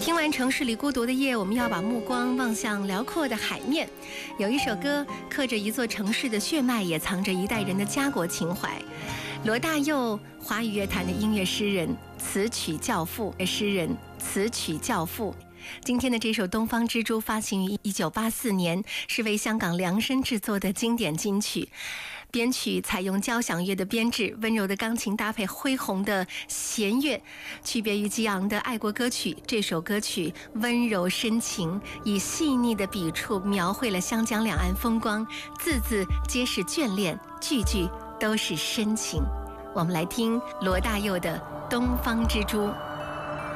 听完城市里孤独的夜，我们要把目光望向辽阔的海面。有一首歌刻着一座城市的血脉，也藏着一代人的家国情怀。罗大佑，华语乐坛的音乐诗人、词曲教父。今天的这首《东方之珠》发行于1984年，是为香港量身制作的经典金曲。编曲采用交响乐的编制，温柔的钢琴搭配恢宏的弦乐，区别于激昂的爱国歌曲。这首歌曲温柔深情，以细腻的笔触描绘了湘江两岸风光，字字皆是眷恋，句句都是深情。我们来听罗大佑的《东方之珠》。